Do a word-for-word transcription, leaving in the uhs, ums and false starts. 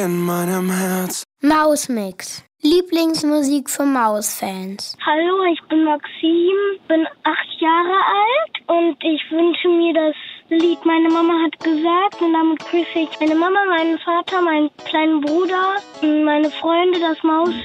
in meinem Herz. Mausmix. Lieblingsmusik für Mausfans. Hallo, ich bin Maxim, bin acht Jahre alt und ich wünsche mir das Lied Meine Mama hat gesagt und damit grüße ich meine Mama, meinen Vater, meinen kleinen Bruder, meine Freunde, das Maus